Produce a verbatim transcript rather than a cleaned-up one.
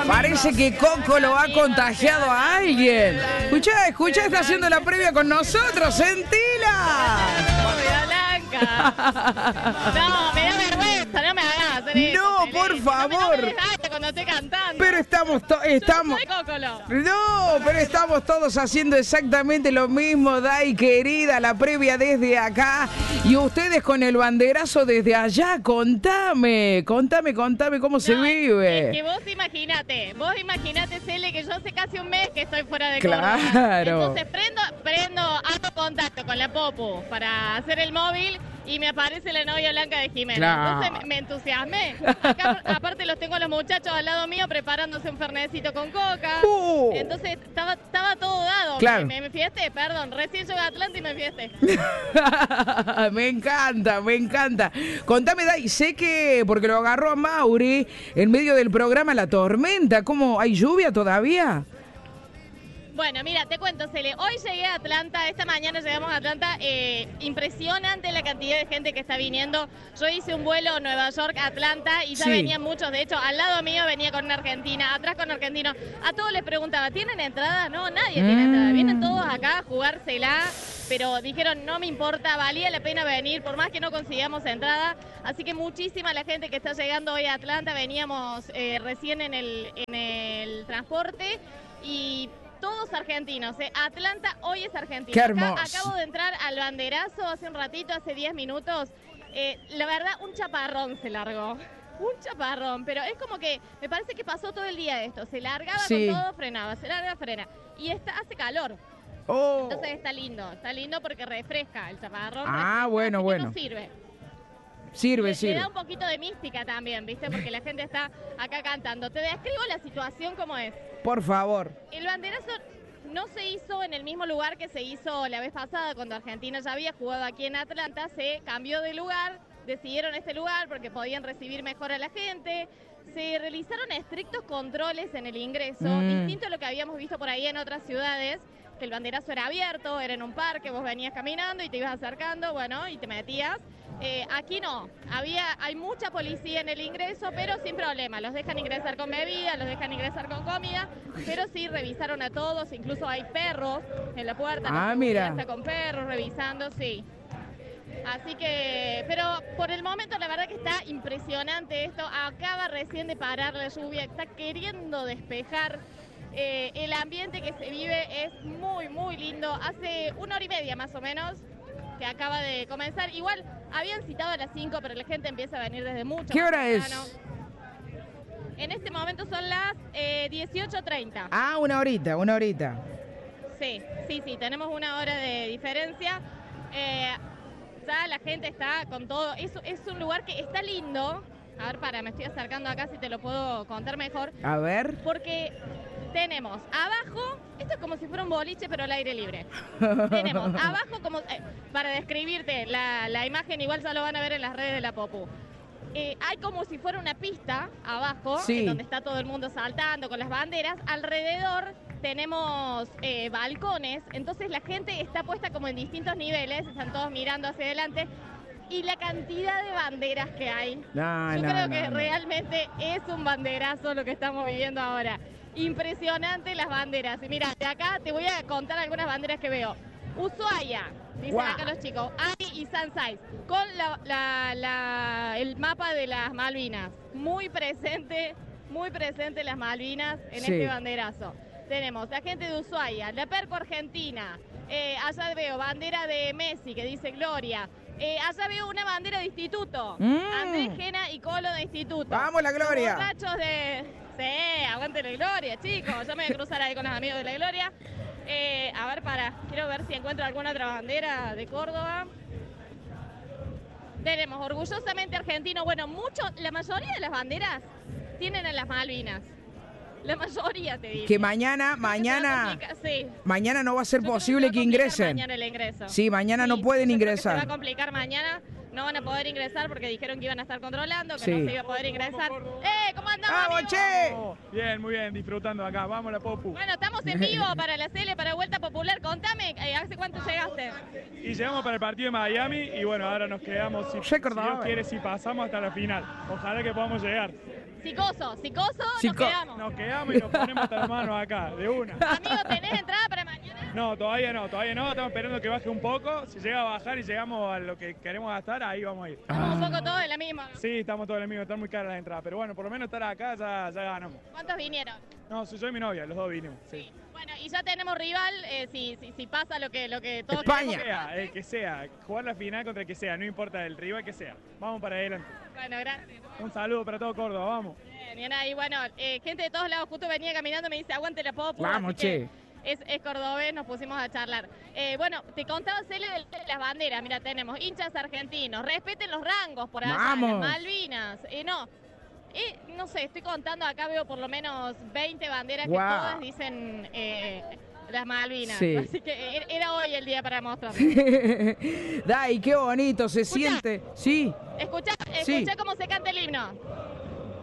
Parece que Coco lo ha contagiado a alguien. Escuchá, escuchá, está haciendo la previa con nosotros, sentila. No, me da vergüenza, no me hagas hacer eso. No, por favor. No me, no me desgastes cuando estoy cantando. Pero estamos, to estamos. Yo soy Cocolo. No, pero estamos todos haciendo exactamente lo mismo, Dai, querida, la previa desde acá. Y ustedes con el banderazo desde allá, contame, contame, contame cómo se No, vive. Es que vos imaginate, vos imaginate, Cele, que yo hace casi un mes que estoy fuera de Claro. Córdoba. Entonces prendo, prendo, hago contacto con la Popu para hacer el móvil y me aparece la novia Blanca de Jimena. Claro. Entonces me, me entusiasmé. Acá, aparte los tengo a los muchachos al lado mío preparándose un fernecito con coca. Uh. Entonces estaba, estaba todo dado. Claro. Me, me fiesté, perdón, recién llegué a Atlanta y me fiesté. Me encanta, me encanta. Contame, Dai, sé que, porque lo agarró a Mauri en medio del programa La Tormenta, ¿cómo? ¿Hay lluvia todavía? Bueno, mira, te cuento, Cele. Hoy llegué a Atlanta, esta mañana llegamos a Atlanta. Eh, impresionante la cantidad de gente que está viniendo. Yo hice un vuelo Nueva York-Atlanta y ya Sí. venían muchos. De hecho, al lado mío venía con una argentina, atrás con argentino. A todos les preguntaba, ¿tienen entrada? No, nadie Mm. tiene entrada. Vienen todos acá a jugársela, pero dijeron, no me importa, valía la pena venir, por más que no consigamos entrada. Así que muchísima la gente que está llegando hoy a Atlanta. Veníamos eh, recién en el, en el transporte y... todos argentinos, ¿eh? Atlanta hoy es Argentina. ¡Qué Acá hermoso! acabo de entrar al banderazo hace un ratito, hace diez minutos. Eh, la verdad, un chaparrón se largó. Un chaparrón, pero es como que me parece que pasó todo el día esto. Se largaba Sí. con todo, frenaba, se larga, frena. Y está, hace calor. Oh. Entonces está lindo, está lindo porque refresca el chaparrón. Ah, refresca, bueno, así que bueno. nos sirve. Sirve, Le, sirve. le da un poquito de mística también, ¿viste? Porque la gente está acá cantando. Te describo la situación como es. Por favor. El banderazo no se hizo en el mismo lugar que se hizo la vez pasada, cuando Argentina ya había jugado aquí en Atlanta. Se cambió de lugar, decidieron este lugar porque podían recibir mejor a la gente. Se realizaron estrictos controles en el ingreso, Mm. distinto a lo que habíamos visto por ahí en otras ciudades, que el banderazo era abierto, era en un parque, vos venías caminando y te ibas acercando, bueno, y te metías. Eh, aquí no, había, hay mucha policía en el ingreso, pero sin problema. Los dejan ingresar con bebida, los dejan ingresar con comida, pero sí revisaron a todos, incluso hay perros en la puerta. Ah, la mira. seguridad está con perros revisando, sí. Así que, pero por el momento la verdad que está impresionante esto. Acaba recién de parar la lluvia, está queriendo despejar. Eh, el ambiente que se vive es muy, muy lindo. Hace una hora y media más o menos que acaba de comenzar. Igual habían citado a las cinco, pero la gente empieza a venir desde mucho. ¿Qué más hora es? temprano. En este momento son las eh, dieciocho treinta. Ah, una horita, una horita. Sí, sí, sí, tenemos una hora de diferencia. Eh, ya la gente está con todo. Es, es un lugar que está lindo. A ver, para, me estoy acercando acá si te lo puedo contar mejor. A ver. Porque tenemos abajo, esto es como si fuera un boliche, pero al aire libre. Tenemos abajo, como eh, para describirte la, la imagen, igual ya lo van a ver en las redes de la Popu. Eh, hay como si fuera una pista abajo, Sí. en donde está todo el mundo saltando con las banderas. Alrededor tenemos eh, balcones, entonces la gente está puesta como en distintos niveles, están todos mirando hacia adelante. Y la cantidad de banderas que hay, No, yo no, creo no, que no. realmente es un banderazo lo que estamos viviendo ahora. Impresionante las banderas. Y mira, de acá te voy a contar algunas banderas que veo. Ushuaia, dicen Guau. acá los chicos, Ari y Sansais, con la, la- la- el mapa de las Malvinas. Muy presente, muy presente las Malvinas en Sí. este banderazo. Tenemos la gente de Ushuaia, la Perco Argentina, eh, allá veo bandera de Messi que dice Gloria. Eh, allá veo una bandera de instituto. Mm. Andrés Gena y Colo de instituto. ¡Vamos, la Gloria! Los borrachos de... Sí, aguante la Gloria, chicos. Yo me voy a cruzar ahí con los amigos de la Gloria. Eh, a ver, para. Quiero ver si encuentro alguna otra bandera de Córdoba. Tenemos orgullosamente argentino. Bueno, mucho, la mayoría de las banderas tienen en las Malvinas. La mayoría, te digo. Que mañana, mañana, Sí. mañana no va a ser Yo creo posible se que va a complicar ingresen. Mañana el ingreso. Sí, mañana no Sí, pueden yo creo que ingresar. Se va a complicar mañana. No van a poder ingresar porque dijeron que iban a estar controlando, que Sí. no se iba a poder ingresar. ¡Eh! ¿Cómo andamos, ¡Vamos, amigo? che! Bien, muy bien, disfrutando acá. Vamos la Popu. Bueno, estamos en vivo para la Cele, para Vuelta Popular. Contame, eh, ¿hace cuánto llegaste? Y llegamos para el partido de Miami y bueno, ahora nos quedamos, si, si Recordaba. Dios quiere, si pasamos hasta la final. Ojalá que podamos llegar. Psicoso, psicoso, Psico- nos quedamos. Nos quedamos y nos ponemos hasta las manos acá, de una. Amigo, ¿tenés entrada para mañana? No, todavía no, todavía no. Estamos esperando que baje un poco. Si llega a bajar y llegamos a lo que queremos gastar, ahí vamos a ir. Estamos un poco todos en la misma. Sí, estamos todos en el mismo, están muy caras las entradas. Pero bueno, por lo menos estar acá ya, ya ganamos. ¿Cuántos vinieron? No, soy yo y mi novia, los dos vinimos. Sí. Bueno, y ya tenemos rival, eh, si, si, si pasa lo que, lo que todos España. Que sea, el que sea, jugar la final contra el que sea, no importa el rival que sea. Vamos para adelante. Bueno, gracias. Un saludo para todo Córdoba, vamos. Bien, bien ahí, bueno, eh, gente de todos lados justo venía caminando, me dice, aguante la popo. Vamos, así que che. Es, es cordobés, nos pusimos a charlar. Eh, bueno, te contaba, Cele, de las banderas. Mira, tenemos hinchas argentinos. Respeten los rangos por allá. Vamos. Las Malvinas. Eh, no, eh, no sé, estoy contando, acá veo por lo menos veinte banderas Wow. que todas dicen eh, las Malvinas. Sí. Así que er- era hoy el día para mostrar. Dai, qué bonito se siente. Sí. Escucha, Sí. escucha cómo se canta el himno.